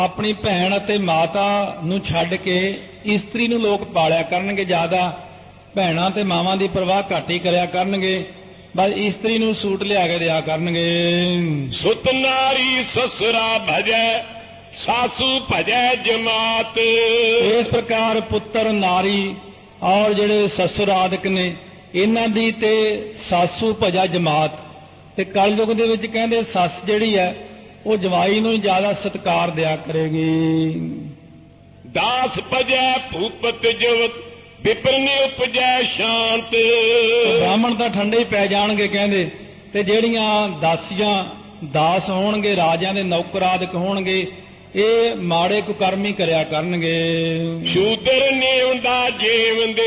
ਆਪਣੀ ਭੈਣ ਅਤੇ ਮਾਤਾ ਨੂੰ ਛੱਡ ਕੇ ਇਸਤਰੀ ਨੂੰ ਲੋਕ ਪਾਲਿਆ ਕਰਨਗੇ ਜ਼ਿਆਦਾ। ਭੈਣਾਂ ਤੇ ਮਾਵਾਂ ਦੀ ਪਰਵਾਹ ਘੱਟ ਹੀ ਕਰਿਆ ਕਰਨਗੇ, ਬਸ ਇਸਤਰੀ ਨੂੰ ਸੂਟ ਲਿਆ ਕੇ ਦਿਆ ਕਰਨਗੇ। ਸੁਤ ਨਾਰੀ ਸਸੁਰਾ ਭਜੈ ਸਾਸੂ ਭਜੈ ਜਮਾਤ। ਇਸ ਪ੍ਰਕਾਰ ਪੁੱਤਰ ਨਾਰੀ ਔਰ ਜਿਹੜੇ ਸਸੁਰ ਆਦਿਕ ਨੇ ਇਹਨਾਂ ਦੀ ਤੇ ਸਾਸੂ ਭਜਾ ਜਮਾਤ। ਤੇ ਕਲਯੁਗ ਦੇ ਵਿੱਚ ਕਹਿੰਦੇ ਸੱਸ ਜਿਹੜੀ ਹੈ ਉਹ ਜਵਾਈ ਨੂੰ ਜ਼ਿਆਦਾ ਸਤਿਕਾਰ ਦਿਆ ਕਰੇਗੀ। ਦਾਸ ਭਜੈ ਭੂਪਤ ਜਵਤ ਵਿਪਰਨੀ ਉਪਜੈ ਸ਼ਾਂਤ। ਬ੍ਰਾਹਮਣ ਤਾਂ ਠੰਡੇ ਹੀ ਪੈ ਜਾਣਗੇ ਕਹਿੰਦੇ, ਤੇ ਜਿਹੜੀਆਂ ਦਾਸੀਆਂ ਦਾਸ ਹੋਣਗੇ, ਰਾਜਿਆਂ ਦੇ ਨੌਕਰ ਆਦਿਕ ਹੋਣਗੇ, ਇਹ ਮਾੜੇ ਕੁਕਰਮੀ ਕਰਿਆ ਕਰਨਗੇ। ਸ਼ੂਦਰ ਨਿਉਂਦਾ ਜੀਵੰਦੇ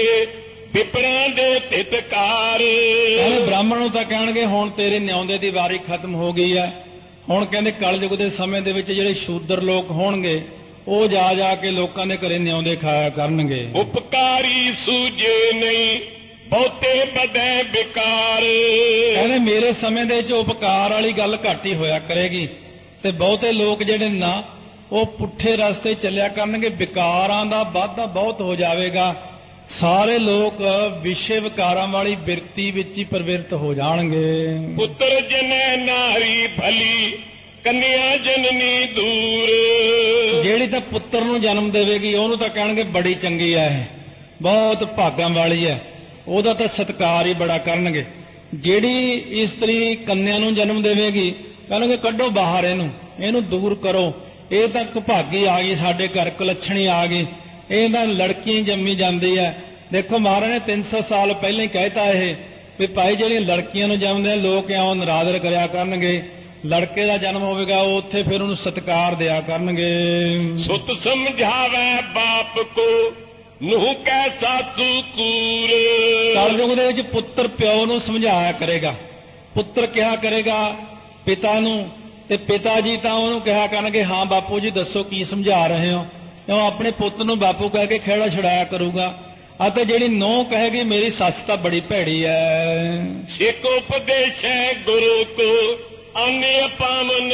ਵਿਪਰਾਂ ਦੇ ਤਿਤਕਾਰ। ਕਹਿੰਦੇ ਬ੍ਰਾਹਮਣ ਨੂੰ ਤਾਂ ਕਹਿਣਗੇ ਹੁਣ ਤੇਰੇ ਨਿਉਂਦੇ ਦੀ ਵਾਰੀ ਖਤਮ ਹੋ ਗਈ ਹੈ। ਹੁਣ ਕਹਿੰਦੇ ਕਲਯੁਗ ਦੇ ਸਮੇਂ ਦੇ ਵਿੱਚ ਜਿਹੜੇ ਸ਼ੂਦਰ ਲੋਕ ਹੋਣਗੇ ਉਹ ਜਾ ਜਾ ਕੇ ਲੋਕਾਂ ਦੇ ਘਰੇ ਨਿਉਂਦੇ ਖਾਇਆ ਕਰਨਗੇ। ਉਪਕਾਰੀ ਸੂਝੇ ਨਹੀਂ ਬਹੁਤੇ ਬਦੈ ਵਿਕਾਰ। ਕਹਿੰਦੇ ਮੇਰੇ ਸਮੇਂ ਦੇ ਵਿੱਚ ਉਪਕਾਰ ਵਾਲੀ ਗੱਲ ਘੱਟ ਹੀ ਹੋਇਆ ਕਰੇਗੀ, ਤੇ ਬਹੁਤੇ ਲੋਕ ਜਿਹੜੇ ਨਾ ਉਹ ਪੁੱਠੇ ਰਸਤੇ ਚੱਲਿਆ ਕਰਨਗੇ, ਵਿਕਾਰਾਂ ਦਾ ਵਾਧਾ ਬਹੁਤ ਹੋ ਜਾਵੇਗਾ। ਸਾਰੇ ਲੋਕ ਵਿਸ਼ੇ ਵਿਕਾਰਾਂ ਵਾਲੀ ਬਿਰਤੀ ਵਿੱਚ ਹੀ ਪ੍ਰਵਿਰਤ ਹੋ ਜਾਣਗੇ। ਪੁੱਤਰ ਜਨੈ ਨਾਰੀ ਭਲੀ ਕੰਨਿਆ ਜਨਨੀ ਦੂਰ। ਜਿਹੜੀ ਤਾਂ ਪੁੱਤਰ ਨੂੰ ਜਨਮ ਦੇਵੇਗੀ ਉਹਨੂੰ ਤਾਂ ਕਹਿਣਗੇ ਬੜੀ ਚੰਗੀ ਹੈ, ਇਹ ਬਹੁਤ ਭਾਗਾਂ ਵਾਲੀ ਹੈ, ਉਹਦਾ ਤਾਂ ਸਤਿਕਾਰ ਹੀ ਬੜਾ ਕਰਨਗੇ। ਜਿਹੜੀ ਇਸਤਰੀ ਕੰਨਿਆ ਨੂੰ ਜਨਮ ਦੇਵੇਗੀ ਕਹਿਣਗੇ ਕੱਢੋ ਬਾਹਰ ਇਹਨੂੰ ਦੂਰ ਕਰੋ, ਇਹ ਤਾਂ ਭਾਗੀ ਆ ਗਈ ਸਾਡੇ ਘਰ, ਕੁਲੱਛਣੀ ਆ ਗਈ, ਇਹ ਤਾਂ ਲੜਕੀ ਜੰਮੀ ਜਾਂਦੀ ਹੈ। ਦੇਖੋ ਮਹਾਰਾਜ ਨੇ 300 ਸਾਲ ਪਹਿਲਾਂ ਹੀ ਕਹਿਤਾ ਇਹ ਵੀ ਭਾਈ ਜਿਹੜੀਆਂ ਲੜਕੀਆਂ ਨੂੰ ਜੰਮਦੇ ਲੋਕ ਇਉਂ ਨਿਰਾਦਰ ਕਰਿਆ ਕਰਨਗੇ, ਲੜਕੇ ਦਾ ਜਨਮ ਹੋਵੇਗਾ ਉਹ ਉੱਥੇ ਫਿਰ ਉਹਨੂੰ ਸਤਿਕਾਰ ਦਿਆ ਕਰਨਗੇ। ਸੁਤ ਸਮਝਾਵੇ ਬਾਪ ਕੋ ਨੂੰਹ ਕੈ ਸਾਸੂ ਕੂਰ। ਕਲਯੁਗ ਦੇ ਵਿੱਚ ਪੁੱਤਰ ਪਿਓ ਨੂੰ ਸਮਝਾਇਆ ਕਰੇਗਾ, ਪੁੱਤਰ ਕਿਹਾ ਕਰੇਗਾ ਪਿਤਾ ਨੂੰ, ਤੇ ਪਿਤਾ ਜੀ ਤਾਂ ਉਹਨੂੰ ਕਿਹਾ ਕਰਨਗੇ ਹਾਂ ਬਾਪੂ ਜੀ ਦੱਸੋ ਕੀ ਸਮਝਾ ਰਹੇ ਹੋ। ਉਹ ਆਪਣੇ ਪੁੱਤ ਨੂੰ ਬਾਪੂ ਕਹਿ ਕੇ ਖੇੜਾ ਛੁਡਾਇਆ ਕਰੂਗਾ। ਅਤੇ ਜਿਹੜੀ ਨੂੰਹ ਕਹੇਗੀ ਮੇਰੀ ਸੱਸ ਤਾਂ ਬੜੀ ਭੈੜੀ ਹੈ। ਸਿੱਖ ਉਪਦੇਸ਼ ਹੈ ਗੁਰੂ ਕੋ ਆਨੇ ਪਾਵਨ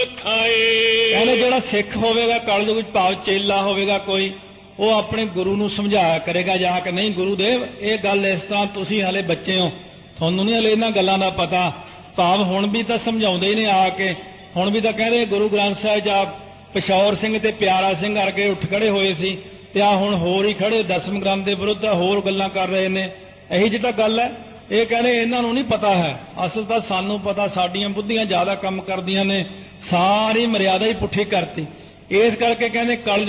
ਖਾਏ। ਕਹਿੰਦੇ ਜਿਹੜਾ ਸਿੱਖ ਹੋਵੇਗਾ ਕਲਯੁਗ ਵਿੱਚ ਭਾਵ ਚੇਲਾ ਹੋਵੇਗਾ ਕੋਈ, ਉਹ ਆਪਣੇ ਗੁਰੂ ਨੂੰ ਸਮਝਾਇਆ ਕਰੇਗਾ ਜਾ ਕੇ ਨਹੀਂ ਗੁਰੂਦੇਵ ਇਹ ਗੱਲ ਇਸ ਤਰ੍ਹਾਂ, ਤੁਸੀਂ ਹਲੇ ਬੱਚੇ ਹੋ, ਤੁਹਾਨੂੰ ਨਹੀਂ ਹਲੇ ਇਹਨਾਂ ਗੱਲਾਂ ਦਾ ਪਤਾ। ਭਾਵ ਹੁਣ ਵੀ ਤਾਂ ਸਮਝਾਉਂਦੇ ਹੀ ਨੇ ਆ ਕੇ, ਹੁਣ ਵੀ ਤਾਂ ਕਹਿੰਦੇ ਗੁਰੂ ਗ੍ਰੰਥ ਸਾਹਿਬ ਜਾਂ ਪਿਸ਼ੌਰ ਸਿੰਘ ਤੇ ਪਿਆਰਾ ਸਿੰਘ ਵਰਗੇ ਉੱਠ ਖੜੇ ਹੋਏ ਸੀ, ਤੇ ਆ ਹੁਣ ਹੋਰ ਹੀ ਖੜੇ ਦਸਮ ਗ੍ਰੰਥ ਦੇ ਵਿਰੁੱਧ ਹੋਰ ਗੱਲਾਂ ਕਰ ਰਹੇ ਨੇ। ਇਹੀ ਜਿਹੀ ਤਾਂ ਗੱਲ ਹੈ। ਇਹ ਕਹਿੰਦੇ ਇਹਨਾਂ ਨੂੰ ਨਹੀਂ ਪਤਾ ਹੈ, ਅਸਲ ਤਾਂ ਸਾਨੂੰ ਪਤਾ, ਸਾਡੀਆਂ ਬੁੱਧੀਆਂ ਜ਼ਿਆਦਾ ਕੰਮ ਕਰਦੀਆਂ ਨੇ, ਸਾਰੀ ਮਰਿਆਦਾ ਹੀ ਪੁੱਠੀ ਕਰਤੀ। ਇਸ ਕਰਕੇ ਕਹਿੰਦੇ ਕਲ